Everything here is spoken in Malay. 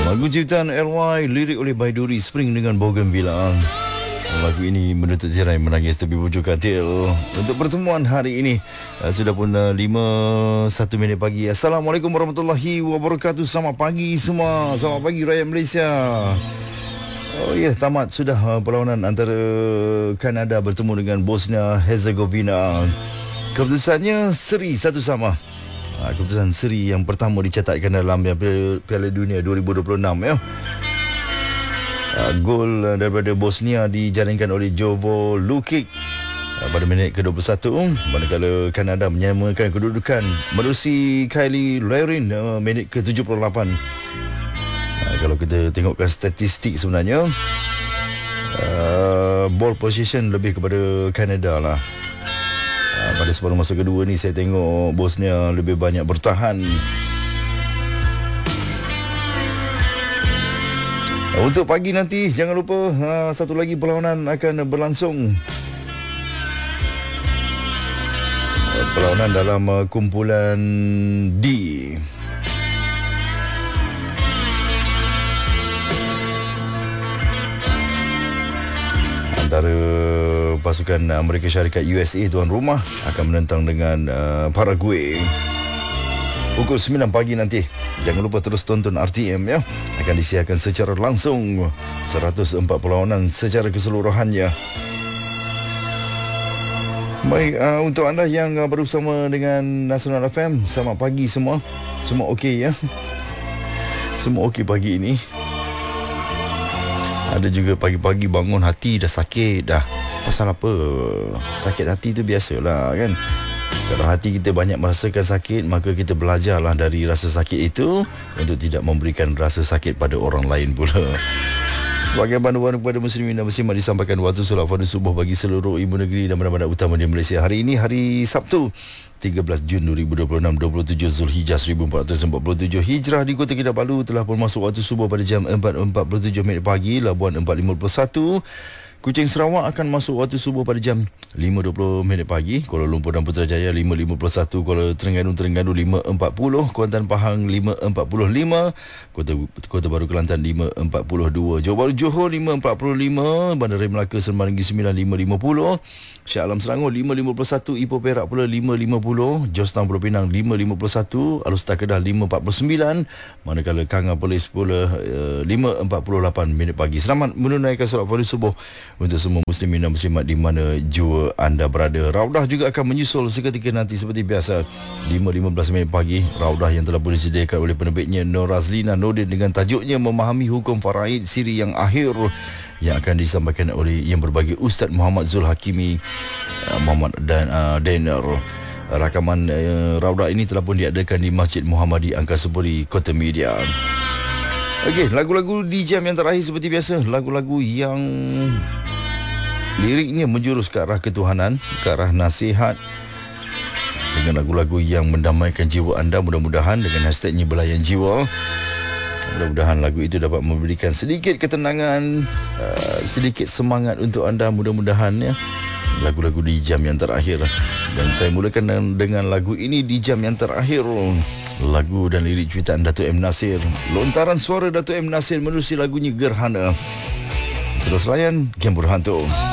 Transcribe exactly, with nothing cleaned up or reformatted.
Lagu ciptaan L Y, lirik oleh Baiduri, Spring dengan Bougainvillea. Lagu ini menuntut tirai menangis tepi bujur katil. Untuk pertemuan hari ini sudah pun lima satu minit pagi. Assalamualaikum warahmatullahi wabarakatuh. Selamat pagi semua. Selamat pagi rakyat Malaysia. Oh ya, yeah, tamat sudah perlawanan antara Kanada bertemu dengan Bosnia Herzegovina. Keputusannya seri satu sama. Keputusan seri yang pertama dicatatkan dalam Piala Dunia dua ribu dua puluh enam ya. Gol daripada Bosnia dijaringkan oleh Jovo Lukic pada minit ke dua puluh satu, manakala Kanada menyamakan kedudukan menerusi Kylie Larin minit ke tujuh puluh lapan. Kalau kita tengokkan statistik sebenarnya, uh, ball position lebih kepada Kanada lah. Pada separuh masa kedua ni saya tengok Bosnia lebih banyak bertahan. Untuk pagi nanti jangan lupa uh, satu lagi perlawanan akan berlangsung. Uh, perlawanan dalam uh, kumpulan D. Antara pasukan Amerika Syarikat U S A tuan rumah akan menentang dengan uh, Paraguay. Pukul sembilan pagi nanti. Jangan lupa terus tonton R T M ya. Akan disiarkan secara langsung seratus empat perlawanan secara keseluruhannya. Baik, uh, untuk anda yang uh, baru bersama dengan Nasional F M, selamat pagi semua. Semua okey ya. Semua okey pagi ini. Ada juga pagi-pagi bangun hati dah sakit dah. Pasal apa? Sakit hati tu biasalah kan. Kalau hati kita banyak merasakan sakit, maka kita belajarlah dari rasa sakit itu untuk tidak memberikan rasa sakit pada orang lain pula. Sebagai panduan kepada muslimin dan muslimat disampaikan waktu solat fardu subuh bagi seluruh ibu negeri dan bandar-bandar utama di Malaysia. Hari ini hari Sabtu, tiga belas Jun dua ribu dua puluh enam, dua puluh tujuh Zulhijjah seribu empat ratus empat puluh tujuh Hijrah. Di Kota Kinabalu telah pun masuk waktu subuh pada jam empat empat puluh tujuh minit pagi. Labuan empat lima puluh satu. Kuching Sarawak akan masuk waktu subuh pada jam lima dua puluh minit pagi. Kuala Lumpur dan Putrajaya lima lima puluh satu. Kuala Terengganu Terengganu lima empat puluh. Kuantan Pahang lima empat puluh lima. Kota Kota Baru Kelantan lima empat puluh dua. Johor Bahru Johor lima empat puluh lima. Bandaraya Melaka Sembang Negeri Sembilan lima lima puluh. Shah Alam Selangor lima lima puluh satu. Ipoh Perak pula lima lima puluh. Jos Town Pulau Pinang lima lima puluh satu. Alustar Kedah lima empat puluh sembilan. Manakala Kanga Polis pula uh, lima empat puluh lapan minit pagi. Selamat menunaikan solat fardu subuh untuk semua muslimin dan muslimat di mana jua anda berada. Raudah juga akan menyusul seketika nanti seperti biasa lima lima belas minit pagi. Raudah yang telah pun disediakan oleh penerbitnya Nur Razlina Nordin dengan tajuknya Memahami Hukum Faraid Siri yang Akhir, yang akan disampaikan oleh yang berbagai Ustaz Muhammad Zul Hakimi uh, Muhammad dan uh, Daner. Rakaman uh, Raudah ini telah pun diadakan di Masjid Muhammadi Angkasapuri, Kota Media. Okey, lagu-lagu di jam yang terakhir seperti biasa, lagu-lagu yang liriknya menjurus ke arah ketuhanan, ke arah nasihat, dengan lagu-lagu yang mendamaikan jiwa anda. Mudah-mudahan dengan hashtagnya Belayan Jiwa, mudah-mudahan lagu itu dapat memberikan sedikit ketenangan, uh, sedikit semangat untuk anda. Mudah-mudahan ya, lagu-lagu di jam yang terakhir. Dan saya mulakan dengan, dengan lagu ini di jam yang terakhir. Lagu dan lirik ciptaan Dato' M. Nasir. Lontaran suara Dato' M. Nasir menerusi lagunya Gerhana. Terus layan Game Berhantu.